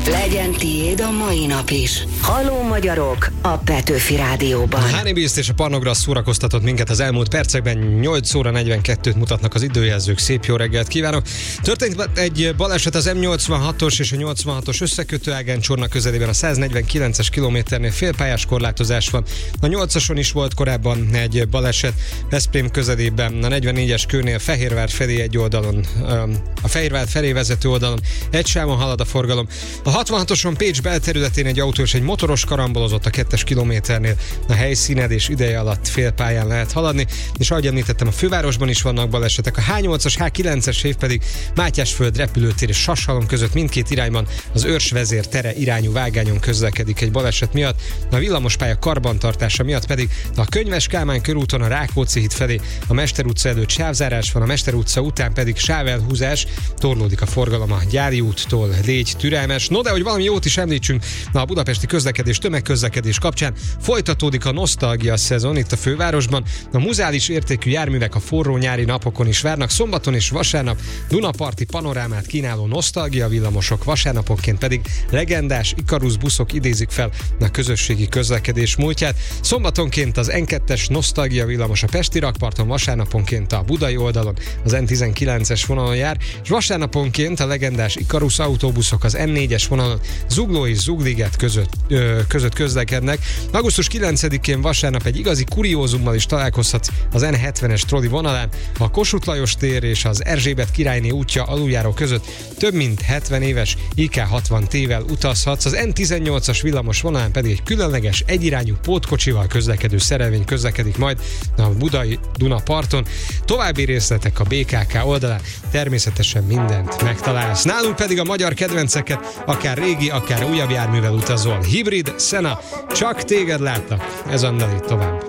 Legyen tiéd a mai nap is. Halló magyarok a Petőfi Rádióban. A Honeybeast és a Parnogrász szórakoztatott minket az elmúlt percekben. 8 óra 42-t mutatnak az időjelzők. Szép jó reggelt kívánok. Történt egy baleset az M86-os és a 86-os összekötőágán Csorna közelében a 149-es kilométernél félpályás korlátozás van. A 8-ason is volt korábban egy baleset Veszprém közelében, a 44-es kőnél Fehérvár felé egy oldalon, a Fehérvár felé vezető oldalon egy sávon halad a forgalom. A 66-oson Pécs belterületén egy autó és egy motoros karambolozott a 2-es kilométernél. A helyszínen és ideje alatt félpályán lehet haladni, és ahogy említettem, a fővárosban is vannak balesetek. A H8-as, H9-es év pedig Mátyásföld repülőtér és Sashalom között mindkét irányban az Őrsvezér tere irányú vágányon közlekedik egy baleset miatt. A villamospálya karbantartása miatt pedig a Könyves Kálmán körúton a Rákóczi híd felé a Mester utca előtt sávzárás van, a Mester utca után pedig sávelhúzás, torlódik a forgalom a Gyári úttól. Légy türelmes. No, de hogy valami jót is említsünk, a budapesti közlekedés, tömegközlekedés kapcsán folytatódik a nosztalgia szezon itt a fővárosban. A muzeális értékű járművek a forró nyári napokon is várnak. Szombaton és vasárnap Dunaparti panorámát kínáló nosztalgia villamosok, vasárnaponként pedig legendás Ikarus buszok idézik fel a közösségi közlekedés múltját. Szombatonként az N2-es nosztalgia villamos a Pesti rakparton, vasárnaponként a budai oldalon az N19-es vonalon jár, és vasárnaponként a legendás Ikarus autóbuszok az N4-es vonalon Zugló és Zugliget között közlekednek. Augusztus 9-én vasárnap egy igazi kuriózummal is találkozhatsz az N70-es troli vonalán. A Kossuth Lajos tér és az Erzsébet királyné útja aluljáró között több mint 70 éves IK60T-vel utazhatsz. Az N18-as villamos vonalán pedig egy különleges egyirányú pótkocsival közlekedő szerelvény közlekedik majd a budai Dunaparton. További részletek a BKK oldalán, természetesen mindent megtalálsz. Nálunk pedig a magyar kedvenceket, akár régi, akár újabb járművel utazol. Hibrid, Szena, csak téged látnak. Ez annál itt tovább.